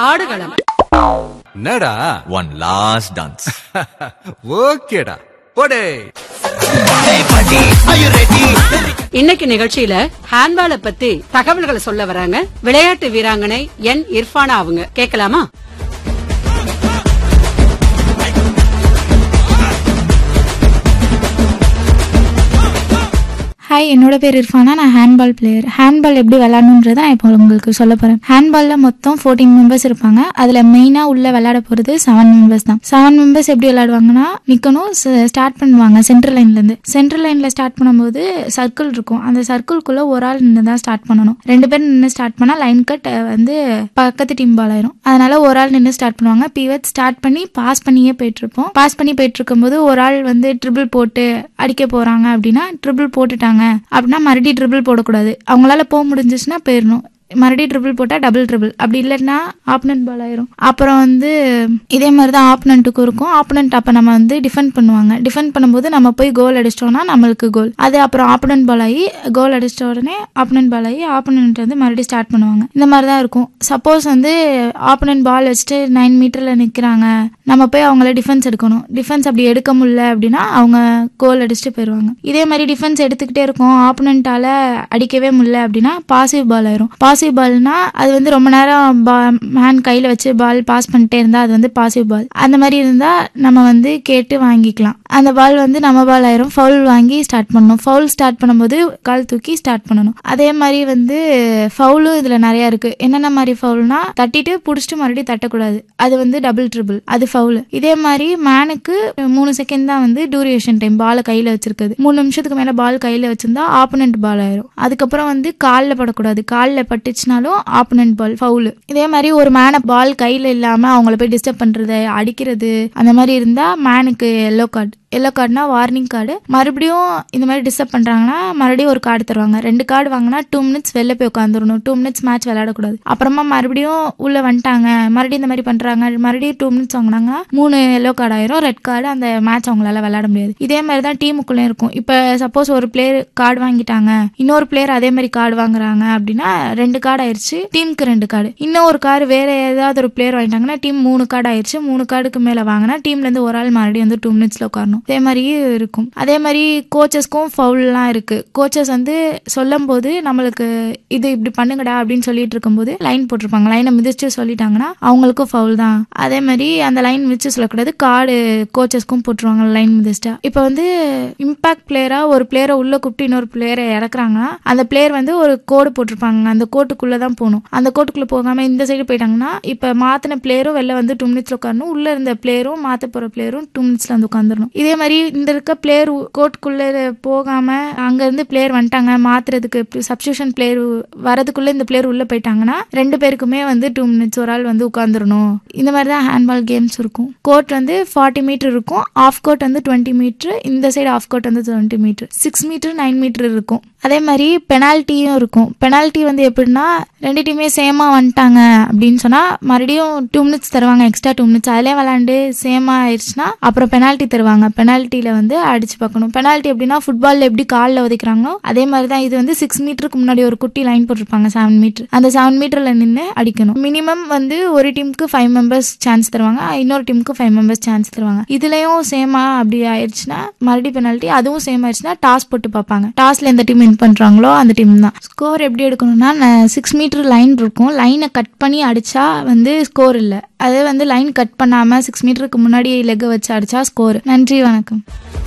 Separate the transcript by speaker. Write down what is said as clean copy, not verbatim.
Speaker 1: ஆடுகளம்.
Speaker 2: என்னடா
Speaker 3: one last dance.
Speaker 2: ஓகேடா போடே.
Speaker 1: இன்னைக்கு நிகழ்ச்சியில ஹேண்ட்பால பத்தி தகவல்களை சொல்ல வராங்க விளையாட்டு வீராங்கனை என் இர்ஃபானா. அவங்க கேட்கலாமா?
Speaker 4: ஹாய், என்னோட பேர் இர்ஃபானா. நான் ஹேண்ட்பால் பிளேயர். ஹேண்ட்பால் எப்படி விளையாடணுன்றதை நான் இப்போ உங்களுக்கு சொல்ல போகிறேன். ஹேண்ட்பாலில் மொத்தம் 14 மெம்பர்ஸ் இருப்பாங்க. அதில் மெயினாக உள்ள விளையாட போகிறது 7 மெம்பர்ஸ் தான். 7 மெம்பர்ஸ் எப்படி விளையாடுவாங்கன்னா, நிற்கணும், ஸ்டார்ட் பண்ணுவாங்க சென்ட்ரல் லைன்லேருந்து. சென்ட்ரல் லைனில் ஸ்டார்ட் பண்ணும்போது சர்க்கிள் இருக்கும். அந்த சர்க்கிள்குள்ளே ஒரு ஆள் நின்று தான் ஸ்டார்ட் பண்ணணும். 2 பேர் நின்று ஸ்டார்ட் பண்ணால் லைன் கட் வந்து பக்கத்து டீம் பால் ஆயிரும். அதனால ஒரு ஆள் நின்று ஸ்டார்ட் பண்ணுவாங்க. பீவட் ஸ்டார்ட் பண்ணி பாஸ் பண்ணியே போயிட்டுருப்போம். பாஸ் பண்ணி போயிட்டுருக்கும்போது ஒரு ஆள் வந்து ட்ரிபிள் போட்டு அடிக்க போகிறாங்க அப்படின்னா, ட்ரிபிள் போட்டுட்டாங்க அப்படின்னா மறுபடியும் ட்ரிபிள் போடக்கூடாது. அவங்களால போக முடிஞ்சிச்சுன்னா போயிடணும். மறுபடியும் ட்ரிபிள் போட்டா டபுள் ட்ரிபிள், அப்படி இல்லைன்னா ஆப்பனன்ட் பால் ஆயிரும். அப்புறம் வந்து இதே மாதிரி தான் ஆப்பனண்ட்டுக்கும் இருக்கும். ஆப்பனண்ட் அப்போ நம்ம வந்து டிஃபெண்ட் பண்ணுவாங்க. டிஃபெண்ட் பண்ணும்போது நம்ம போய் கோல் அடிச்சிட்டோம்னா நம்மளுக்கு கோல். அது அப்புறம் ஆப்பனண்ட் பால் ஆகி கோல் அடிச்சிட்ட உடனே ஆப்பனண்ட் பால் ஆகி ஆப்பனண்ட் வந்து மறுபடியும் ஸ்டார்ட் பண்ணுவாங்க. இந்த மாதிரி தான் இருக்கும். சப்போஸ் வந்து ஆப்பனண்ட் பால் வச்சுட்டு 9 மீட்டர்ல நிற்கிறாங்க, நம்ம போய் அவங்கள டிஃபென்ஸ் எடுக்கணும். டிஃபென்ஸ் அப்படி எடுக்க முடியல அப்படின்னா அவங்க கோல் அடிச்சுட்டு போயிடுவாங்க. இதே மாதிரி டிஃபென்ஸ் எடுத்துக்கிட்டே இருக்கும், ஆப்பனண்ட்டால அடிக்கவே முடியல அப்படின்னா பாசிவ் பால் ஆயிரும். பாசிவ் பால்னா அது வந்து ரொம்ப நேரம் ஹேண்ட் கையில வச்சு பால் பாஸ் பண்ணிட்டே இருந்தா அது வந்து பாசிவ் பால். அந்த மாதிரி இருந்தா நம்ம வந்து கேட்டு வாங்கிக்கலாம். அந்த பால் வந்து நம்ம பால் ஆயிரும். ஃபவுல் வாங்கி ஸ்டார்ட் பண்ணணும். ஃபவுல் ஸ்டார்ட் பண்ணும்போது கால் தூக்கி ஸ்டார்ட் பண்ணணும். அதே மாதிரி வந்து ஃபவுலும் இதுல நிறைய இருக்கு. என்னென்ன மாதிரி ஃபவுல்னா, தட்டிட்டு புடிச்சிட்டு மறுபடியும் தட்டக்கூடாது, அது வந்து டபுள் ட்ரிபிள், அது ஃபவுல். இதே மாதிரி மேனுக்கு 3 செகண்ட் தான் வந்து டூரேஷன் டைம். பால் கையில வச்சிருக்குது. 3 நிமிஷத்துக்கு மேல பால் கையில வச்சிருந்தா ஆப்பனண்ட் பால் ஆயிரும். அதுக்கப்புறம் வந்து காலில் படக்கூடாது. காலில் பட்டுச்சுனாலும் ஆப்பனண்ட் பால் ஃபவுல். இதே மாதிரி ஒரு மேனை பால் கையில இல்லாம அவங்கள போய் டிஸ்டர்ப் பண்றது, அடிக்கிறது அந்த மாதிரி இருந்தா மேனுக்கு yellow card. Yellow கார்டுனா warning card. மறுபடியும் இந்த மாதிரி டிஸ்டர்ப் பண்றாங்கன்னா மறுபடியும் ஒரு கார்டு தருவாங்க. 2 கார்டு வாங்கினா 2 மினிட்ஸ் வெளில போய் உட்காந்துடணும். 2 மினிட்ஸ் மேட்ச் விளையாடக்கூடாது. அப்புறமா மறுபடியும் உள்ள வந்துட்டாங்க, மறுபடியும் இந்த மாதிரி பண்றாங்க, மறுபடியும் 2 மினிட்ஸ் வாங்கினாங்கன்னா 3 எல்லோ கார்டு ஆயிரும். ரெட் கார்டு, அந்த மேட்ச் அவங்களால விளையாட முடியாது. இதே மாதிரி தான் டீமுக்குள்ளே இருக்கும். இப்ப சப்போஸ் ஒரு பிளேயர் கார்டு வாங்கிட்டாங்க, இன்னொரு பிளேயர் அதே மாதிரி கார்டு வாங்குறாங்க அப்படின்னா 2 கார்டு ஆயிடுச்சு, டீமுக்கு 2 கார்டு. இன்னும் ஒரு கார்டு வேற ஏதாவது ஒரு பிளேயர் வாங்கிட்டாங்கன்னா டீம் 3 கார்டு ஆயிடுச்சு. 3 கார்டுக்கு மேல வாங்கினா டீம்ல இருந்து ஒரு ஆள் மறுபடியும் வந்து 2 மினிட்ஸ்ல உட்காரணும். அதே மாதிரியே இருக்கும். அதே மாதிரி கோச்சஸ்க்கும் ஃபவுல்லாம் இருக்கு. கோச்சஸ் வந்து சொல்லும் போது நம்மளுக்கு இது இப்படி பண்ணுங்கடா அப்படின்னு சொல்லிட்டு இருக்கும்போது லைன் போட்டிருப்பாங்க. லைனை மிதிச்சு சொல்லிட்டாங்கன்னா அவங்களுக்கும் ஃபவுல் தான். அதே மாதிரி அந்த லைன் மிதிச்சு சொல்லக்கூடாது. கார்டு கோச்சஸ்க்கும் போட்டுருவாங்க லைன் மிதிச்சிட்டா. இப்போ வந்து இம்பாக்ட் பிளேயரா ஒரு பிளேயரை உள்ள கூப்பிட்டு இன்னொரு பிளேயரை இறக்குறாங்கன்னா அந்த பிளேயர் வந்து ஒரு கோடு போட்டிருப்பாங்க. அந்த கோட்டுக்குள்ளதான் போகணும். அந்த கோட்டுக்குள்ள போகாம இந்த சைடு போயிட்டாங்கன்னா இப்ப மாத்தின பிளேயரும் வெளில வந்து 2 மினிட்ஸ்ல உட்காரணும். உள்ள இருந்த பிளேயரும் மாத்த போற பிளேயரும் 2 மினிட்ஸ்ல வந்து உட்காந்துடணும். இதே மாதிரி இந்த இருக்க பிளேயர் கோர்ட்டுக்குள்ள போகாம அங்க இருந்து பிளேயர் வந்துட்டாங்க, மாத்துறதுக்கு சப்ஸ்டியூஷன் பிளேயர் வரதுக்குள்ள இந்த பிளேயர் உள்ள போயிட்டாங்கன்னா 2 பேருக்குமே வந்து 2 மினிட்ஸ் ஒரு ஆள் வந்து உட்காந்துடணும். இந்த மாதிரி தான் ஹேண்ட்பால் கேம்ஸ் இருக்கும். கோர்ட் வந்து 40 மீட்டர் இருக்கும். ஆஃப் கோர்ட் வந்து 20 மீட்டர். இந்த சைடு ஆஃப் கோர்ட் வந்து 20 மீட்டர். 6 மீட்டர் 9 மீட்டர் இருக்கும். அதே மாதிரி பெனால்ட்டியும் இருக்கும். பெனால்ட்டி வந்து எப்படின்னா, 2 டீமே சேமா வந்துட்டாங்க அப்படின்னு சொன்னா மறுபடியும் 2 மினிட்ஸ் தருவாங்க, எக்ஸ்ட்ரா 2 மினிட்ஸ். அதிலே விளையாண்டு சேமா ஆயிடுச்சுன்னா அப்புறம் பெனால்ட்டி தருவாங்க. பெனால்ட்டியில வந்து அடிச்சு பார்க்கணும். பெனால்ட்டி எப்படின்னா, ஃபுட்பால்ல எப்படி காலில் உதைக்கிறாங்களோ அதே மாதிரி தான் இது வந்து 6 மீட்டருக்கு முன்னாடி ஒரு குட்டி லைன் போட்டிருப்பாங்க 7 மீட்டர். அந்த 7 மீட்டர்ல நின்று அடிக்கணும். மினிமம் வந்து ஒரு டீமுக்கு 5 மெம்பர்ஸ் சான்ஸ் தருவாங்க, இன்னொரு டீமுக்கு 5 மெம்பர்ஸ் சான்ஸ் தருவாங்க. இதுலயும் சேமா அப்படி ஆயிடுச்சுன்னா மறுபடியும் பெனால்ட்டி. அதுவும் சேம் ஆயிடுச்சுன்னா டாஸ் போட்டு பார்ப்பாங்க. டாஸ்ல எந்த டீம் பண்றாங்களோ அந்த டீம் தான். ஸ்கோர் எப்படி எடுக்கணும்னா, 6 மீட்டர் லைன் இருக்கும். லைனை கட் பண்ணி அடிச்சா வந்து ஸ்கோர் இல்லை. அதே வந்து லைன் கட் பண்ணாம 6 மீட்டருக்கு முன்னாடி லெக் வச்சு அடிச்சா ஸ்கோர். நன்றி, வணக்கம்.